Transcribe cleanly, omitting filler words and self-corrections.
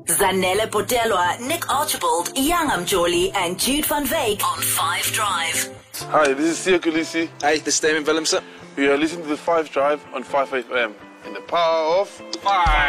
Zanele Potelwa, Nick Archibald, Yangam Jolly, and Jude van Veek on 5 Drive. Hi, this is Sia Kulisi. Hey, this is Damon Willemsen. We are listening to the 5 Drive on 5 FM. In the power of 5.